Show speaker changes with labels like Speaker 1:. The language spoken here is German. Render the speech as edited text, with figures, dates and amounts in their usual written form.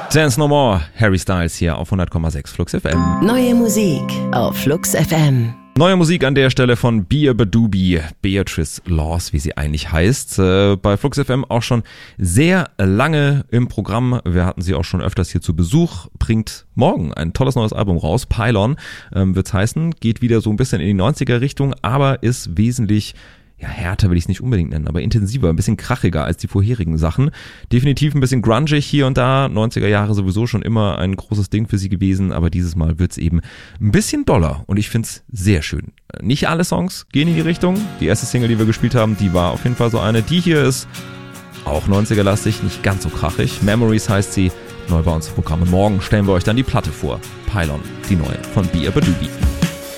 Speaker 1: Dance No More, Harry Styles hier auf 100,6 Flux FM.
Speaker 2: Neue Musik auf Flux FM.
Speaker 1: Neue Musik an der Stelle von Beabadoobee, Beatrice Laws, wie sie eigentlich heißt. Bei Flux FM auch schon sehr lange im Programm. Wir hatten sie auch schon öfters hier zu Besuch. Bringt morgen ein tolles neues Album raus. Pylon wird's heißen. Geht wieder so ein bisschen in die 90er Richtung, aber ist wesentlich härter will ich es nicht unbedingt nennen, aber intensiver, ein bisschen krachiger als die vorherigen Sachen. Definitiv ein bisschen grungig hier und da. 90er Jahre sowieso schon immer ein großes Ding für sie gewesen, aber dieses Mal wird's eben ein bisschen doller und ich find's sehr schön. Nicht alle Songs gehen in die Richtung. Die erste Single, die wir gespielt haben, die war auf jeden Fall so eine. Die hier ist auch 90er-lastig, nicht ganz so krachig. Memories heißt sie, neu bei uns im Programm. Und morgen stellen wir euch dann die Platte vor. Pylon, die neue von Beabadoobee.